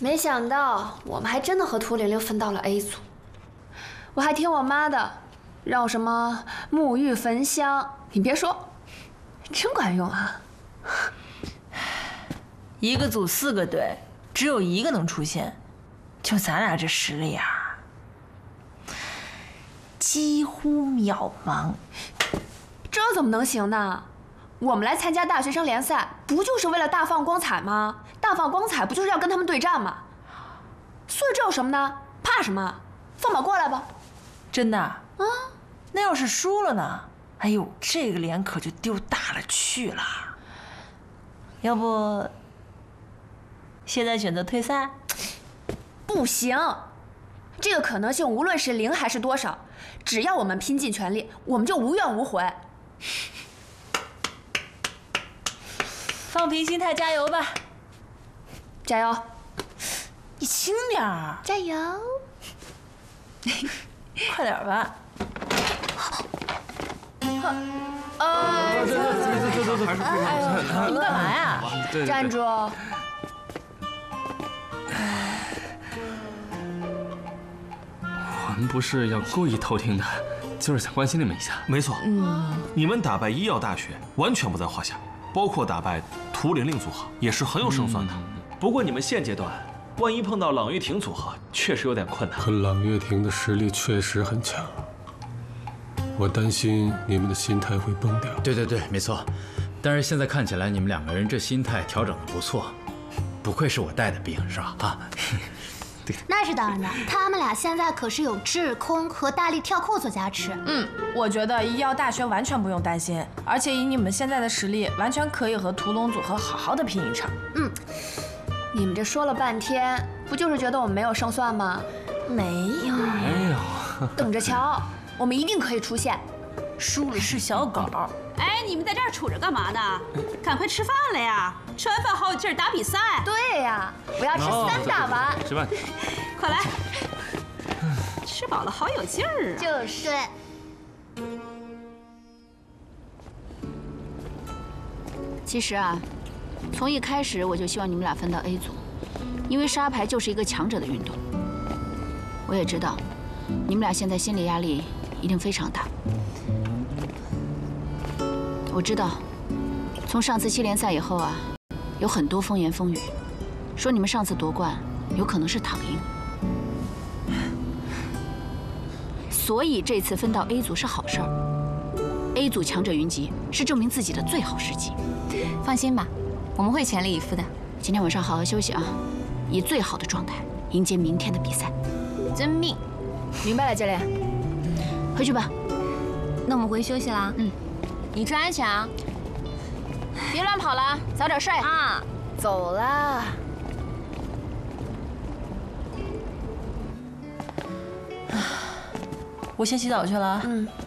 没想到我们还真的和涂玲玲分到了 A 组。我还听我妈的，让我什么沐浴焚香，你别说，真管用啊！ 一个组4个队，只有1个能出现，就咱俩这实力啊，几乎渺茫。 这怎么能行呢？我们来参加大学生联赛，不就是为了大放光彩吗？大放光彩不就是要跟他们对战吗？所以这有什么呢？怕什么？放马过来吧！ 真的啊？那要是输了呢？哎呦，这个脸可就丢大了去了。要不，现在选择退赛？ 不行，这个可能性无论是0还是多少，只要我们拼尽全力，我们就无怨无悔。 放平心态，加油吧！ 加油！ 你轻点儿， 加油！ 快点吧！ 走，还是不你们干嘛呀？ 站住！ 我们不是要故意偷听的，就是想关心你们一下。 没错，你们打败医药大学完全不在话下，包括打败涂玲玲组合也是很有胜算的。不过你们现阶段，万一碰到朗月婷组合，确实有点困难。 可朗月婷的实力确实很强，我担心你们的心态会崩掉。 对，没错。但是现在看起来你们2个人这心态调整的不错，不愧是我带的兵，是吧？啊， 那是当然的，他们俩现在可是有制空和大力跳扣做加持。 我觉得医药大学完全不用担心，而且以你们现在的实力，完全可以和屠龙组合好好的拼一场。 你们这说了半天，不就是觉得我们没有胜算吗？ 没有， 没有， 等着瞧，我们一定可以出现。 输了是小狗。 哎，你们在这儿杵着干嘛呢？赶快吃饭了呀！吃完饭好有劲儿打比赛。 对呀，我要吃3大碗。 吃饭。 快来，吃饱了好有劲儿啊！ 就是。 对。 其实啊，从一开始我就希望你们俩分到 A 组，因为沙排就是一个强者的运动。我也知道，你们俩现在心理压力一定非常大。我知道，从上次7联赛以后啊，有很多风言风语，说你们上次夺冠有可能是躺赢。所以这次分到 A 组是好事儿。A 组强者云集是证明自己的最好时机。 放心吧，我们会全力以赴的。 今天晚上好好休息啊，以最好的状态迎接明天的比赛。 遵命。 明白了，教练。回去吧。 那我们回去休息啦。你注意安全啊， 别乱跑了，早点睡啊。 走啦。 我先洗澡去了啊。